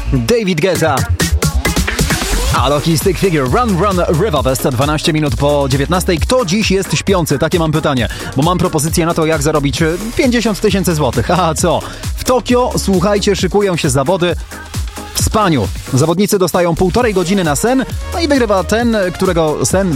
David Guetta. Alok Stick Figure, Run Run River West, 12 minut po 19. Kto dziś jest śpiący? Takie mam pytanie, bo mam propozycję na to, jak zarobić 50 000 złotych. A co? W Tokio, słuchajcie, szykują się zawody w spaniu. Zawodnicy dostają 1,5 godziny na sen, no i wygrywa ten, którego sen